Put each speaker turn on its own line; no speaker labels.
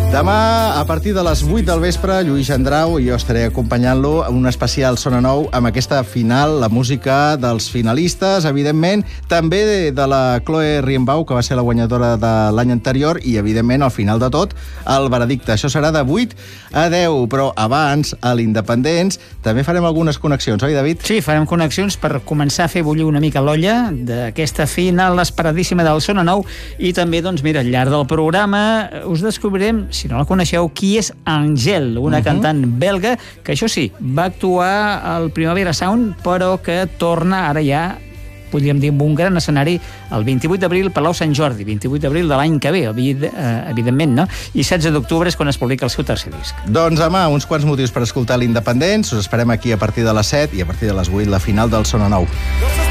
Demà, a partir de les 8 del vespre, Lluís Gendrau i jo estaré acompanyant-lo en un especial Sona Nou amb aquesta final, la música dels finalistes, evidentment, també de la Chloe Rienbau, que va ser la guanyadora de l'any anterior, i, evidentment, al final de tot, el veredicte. Això serà de 8 a 10, però abans, a l'Independents, també farem algunes connexions, oi, David?
Sí, farem connexions per començar a fer bullir una mica l'olla d'aquesta final esperadíssima del Sona Nou, i també, doncs, mira, al llarg del programa us descobrirem, si no la coneixeu, qui és Angèle, una cantant belga que, això sí, va actuar al Primavera Sound, però que torna ara ja, podríem dir, amb un gran escenari el 28 d'abril, Palau Sant Jordi, 28 d'abril de l'any que ve, evidentment, no? I 16 d'octubre és quan es publica el seu tercer disc.
Doncs, home, uns quants motius per escoltar l'Independents. Us esperem aquí a partir de les 7 i a partir de les 8 la final del Sona Nou.